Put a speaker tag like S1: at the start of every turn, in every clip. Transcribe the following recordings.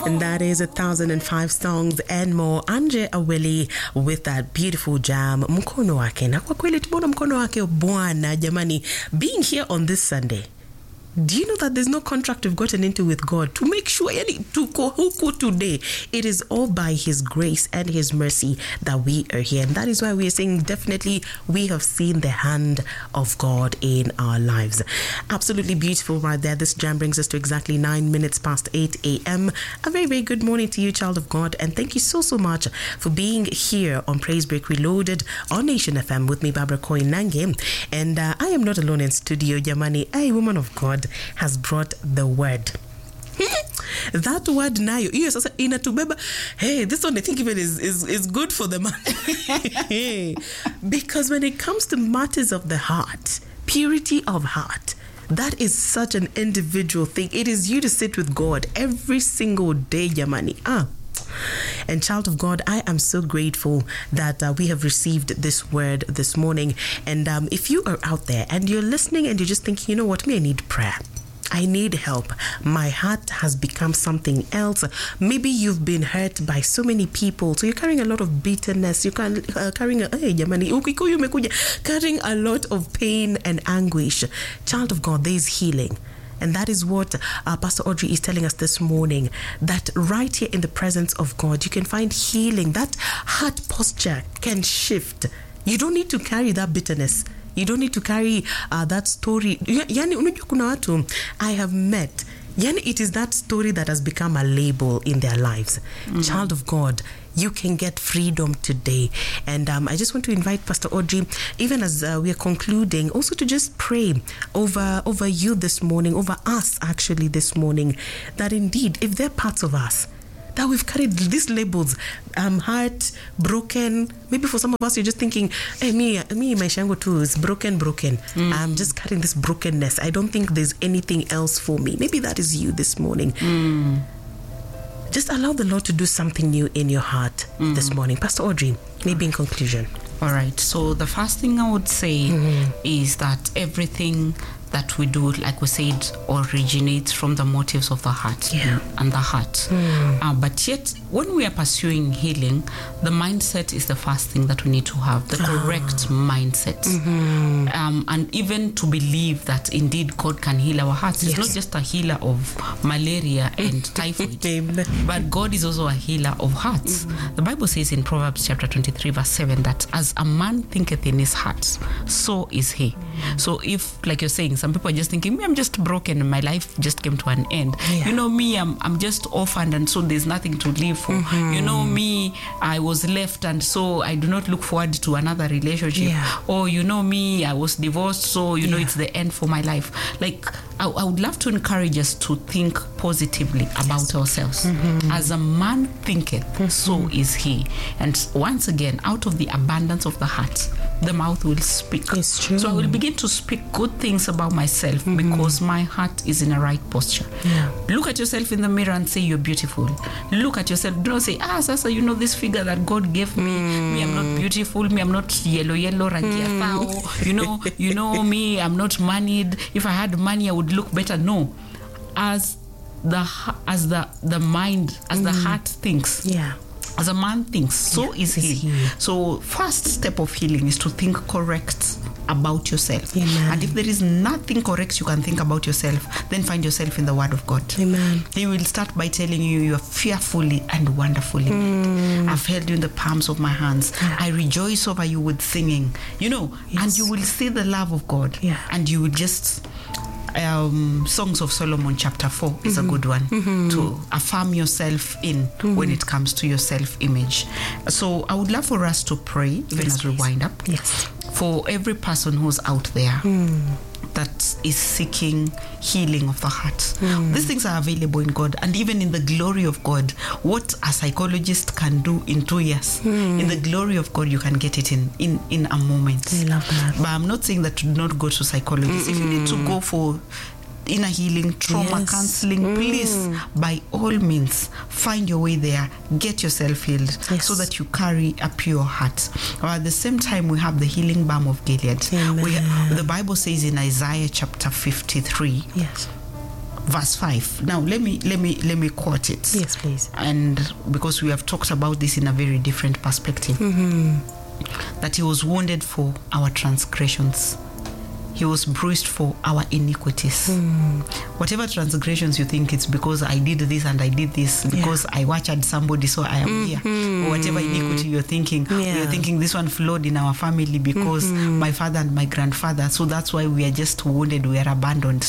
S1: And that is 1,005 songs and more. Anje Aweli with that beautiful jam, Mkono Wake. Na kwa kweli tumeona mkono wake Bwana jamani, being here on this Sunday. Do you know that there's no contract we've gotten into with God to make sure tuko huku today? It is all by His grace and His mercy that we are here. And that is why we are saying definitely we have seen the hand of God in our lives. Absolutely beautiful right there. This jam brings us to exactly 9 minutes past 8 a.m. A very, very good morning to you, child of God. And thank you so much for being here on Praise Break Reloaded on Nation FM with me, Barbara Koinange. And I am not alone in studio. Jamani, a woman of God has brought the word. That word nayo hiyo sasa inatubeba. Hey, this one I think even is good for the man. Because when it comes to matters of the heart, purity of heart, that is such an individual thing. It is you to sit with God every single day, Yamani. And child of God, I am so grateful that we have received this word this morning. And if you are out there and you're listening and you're just thinking, you know what, I need prayer. I need help. My heart has become something else. Maybe you've been hurt by so many people. So you're carrying a lot of bitterness. You're carrying a lot of pain and anguish. Child of God, there is healing. And that is what Pastor Audrey is telling us this morning, that right here in the presence of God, you can find healing. That heart posture can shift. You don't need to carry that bitterness. You don't need to carry that story. Yani, unajua kuna watu I have met. Yani, it is that story that has become a label in their lives. Mm-hmm. Child of God, you can get freedom today. And I just want to invite Pastor Audrey, even as we are concluding, also to just pray over you this morning, over us actually this morning, that indeed, if there are parts of us that we've carried these labels, heart, broken. Maybe for some of us, you're just thinking, hey, me, my shango too is broken. I'm just carrying this brokenness. I don't think there's anything else for me. Maybe that is you this morning. Just allow the Lord to do something new in your heart this morning. Pastor Audrey, maybe in conclusion.
S2: All right. So the first thing I would say is that everything that we do, like we said, originates from the motives of the heart and the heart. But yet, when we are pursuing healing, the mindset is the first thing that we need to have, the correct mindset. And even to believe that indeed God can heal our hearts. He's not just a healer of malaria and typhoid, but God is also a healer of hearts. The Bible says in Proverbs chapter 23 verse 7 that as a man thinketh in his heart, so is he. So if, like you're saying, some people are just thinking, me, I'm just broken and my life just came to an end. You know, me, I'm just orphaned and so there's nothing to live for. You know, me, I was left and so I do not look forward to another relationship. Or, you know, me, I was divorced, so, you know, it's the end for my life. Like, I would love to encourage us to think positively about ourselves. As a man thinketh, so is he. And once again, out of the abundance of the heart, the mouth will speak.
S1: It's true.
S2: So I will begin to speak good things about myself because my heart is in a right posture. Look at yourself in the mirror and say you're beautiful. Look at yourself. Do not say, Sasa, you know this figure that God gave me. Me, I'm not beautiful. Me, I'm not yellow, rangi You know me, I'm not moneyed. If I had money, I would look better. No. As the mind, as the heart thinks. As a man thinks, so is he. So first step of healing is to think correct about yourself. And if there is nothing correct you can think about yourself, then find yourself in the Word of God. He will start by telling you, you are fearfully and wonderfully made. I've held you in the palms of my hands. I rejoice over you with singing. You know, and you will see the love of God. And you will just... Songs of Solomon chapter 4 is a good one to affirm yourself in when it comes to your self-image. So I would love for us to pray even as we wind up for every person who's out there that is seeking healing of the heart. These things are available in God, and even in the glory of God, what a psychologist can do in 2 years, in the glory of God, you can get it in a moment.
S1: I love that.
S2: But I'm not saying that to not go to psychologists. If you need to go for inner healing, trauma counseling, please, by all means, find your way there, get yourself healed, so that you carry a pure heart. Or at the same time, we have the healing balm of Gilead. The Bible says in Isaiah chapter 53, verse 5. Now let me quote it.
S1: Yes, please.
S2: And because we have talked about this in a very different perspective, that he was wounded for our transgressions, he was bruised for our iniquities. Whatever transgressions you think it's because I did this and I did this, because I watched somebody so I am here, or whatever iniquity you're thinking, you're thinking this one flowed in our family because my father and my grandfather, so that's why we are just wounded, we are abandoned.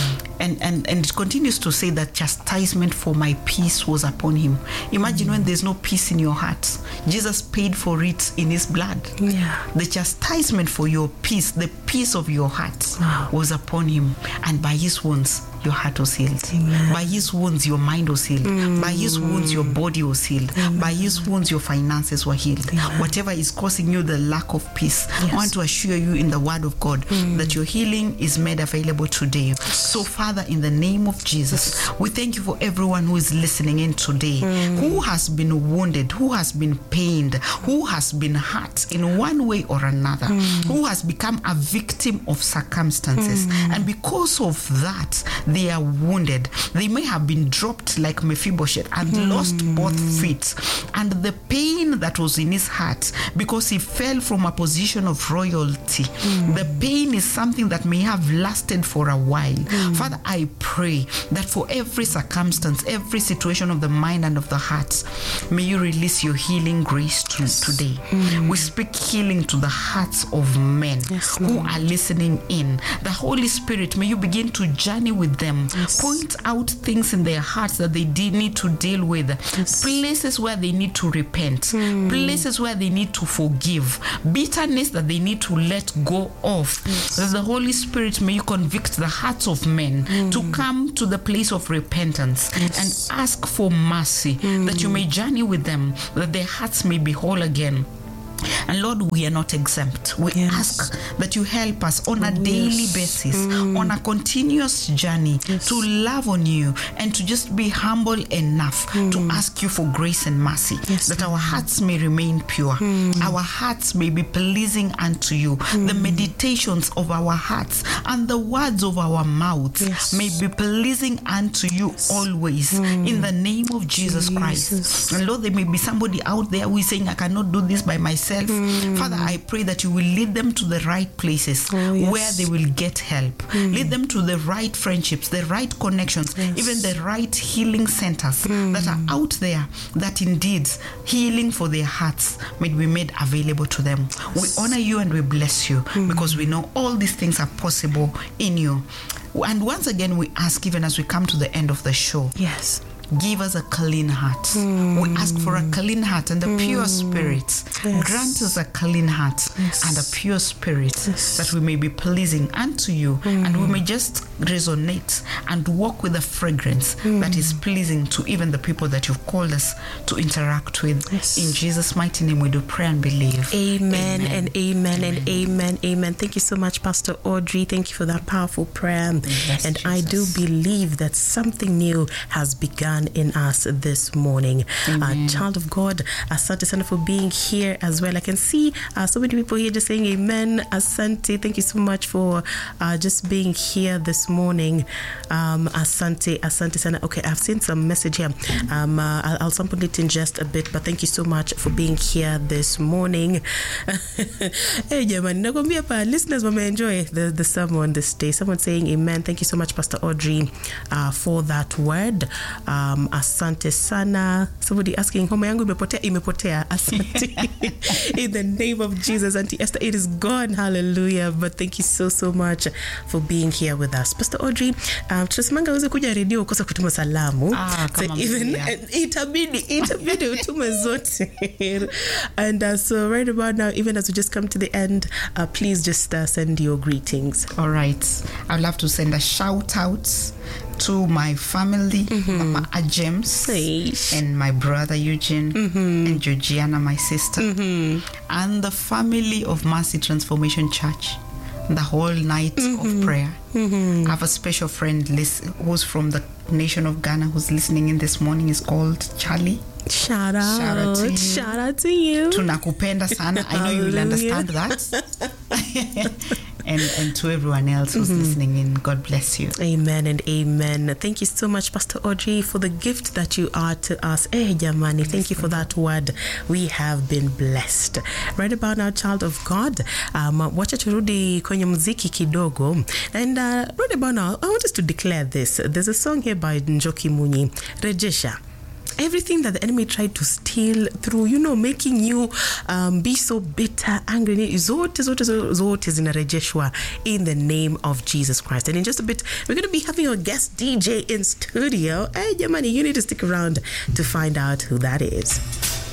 S2: And it continues to say that chastisement for my peace was upon him. Imagine when there's no peace in your heart, Jesus paid for it in his blood. The chastisement for your peace, the peace of your heart, was upon him, and by his wounds your heart was healed. By his wounds your mind was healed. By his wounds your body was healed. By his wounds your finances were healed. Whatever is causing you the lack of peace, I want to assure you in the word of God that your healing is made available today. So Father, in the name of Jesus, we thank you for everyone who is listening in today, who has been wounded, who has been pained, who has been hurt in one way or another, who has become a victim of circumstances, and because of that they are wounded. They may have been dropped like Mephibosheth and lost both feet, and the pain that was in his heart because he fell from a position of royalty, the pain is something that may have lasted for a while. Father, I pray that for every circumstance, every situation of the mind and of the heart, may you release your healing grace today. We speak healing to the hearts of men who are listening in. The Holy Spirit, may you begin to journey with them, point out things in their hearts that they need to deal with, places where they need to repent, places where they need to forgive, bitterness that they need to let go of. That the Holy Spirit, may you convict the hearts of men to come to the place of repentance and ask for mercy, that you may journey with them, that their hearts may be whole again. And Lord, we are not exempt. We ask that you help us on a daily basis, on a continuous journey to love on you and to just be humble enough to ask you for grace and mercy, that our hearts may remain pure, our hearts may be pleasing unto you, the meditations of our hearts and the words of our mouths may be pleasing unto you always, in the name of Jesus Christ. And Lord, there may be somebody out there who is saying, I cannot do this by myself. Father, I pray that you will lead them to the right places where they will get help. Lead them to the right friendships, the right connections, even the right healing centers that are out there, that indeed healing for their hearts may be made available to them. We honor you and we bless you because we know all these things are possible in you. And once again, we ask, even as we come to the end of the show, give us a clean heart. We ask for a clean heart and a pure spirit. Grant us a clean heart and a pure spirit, that we may be pleasing unto you, and we may just resonate and walk with a fragrance that is pleasing to even the people that you've called us to interact with. In Jesus' mighty name we do pray and believe.
S1: Amen and amen and amen. Amen. Thank you so much, Pastor Audrey. Thank you for that powerful prayer. And Jesus, I do believe that something new has begun in us this morning. Child of God, asante sana for being here as well. I can see so many people here just saying amen. Asante, thank you so much for just being here this morning. Asante sana. Okay, I've seen some message here. I'll sample it in just a bit, but thank you so much for being here this morning. Hey German, nakwambia pa listeners may enjoy the sermon this day. Someone saying amen. Thank you so much, Pastor Audrey, for that word. Asante sana. Somebody asking, homa yangu imepotea. Asante. In the name of Jesus, Auntie Esther, it is gone. Hallelujah. But thank you so much for being here with us. Pastor Audrey, tunasemanga uweze kuja radio ukosa kutuma salamu. So even itabidi utume zote. And so right about now, even as we just come to the end, please just send your greetings.
S2: All right. I'd love to send a shout out to my family, Mama James and my brother Eugene and Georgiana, my sister, and the family of Mercy Transformation Church, the whole night of prayer. I have a special friend who's from the nation of Ghana who's listening in this morning. Is called Charlie.
S1: Shout out to you.
S2: Tunakupenda sana. I know you will understand that. and to everyone else who's listening in. God bless you.
S1: Amen and amen. Thank you so much, Pastor Audrey, for the gift that you are to us. Jamani, thank you for that word. We have been blessed. Right about now, child of God, wacha turudi kwenye muziki kidogo. And right about now, I want us to declare this. There's a song here by Njoki Munyi, Rejesha. Everything that the enemy tried to steal through, making you be so bitter, angry, zote zinarejeshwa in the name of Jesus Christ. And in just a bit, we're going to be having our guest DJ in studio. Hey, jamani, you need to stick around to find out who that is.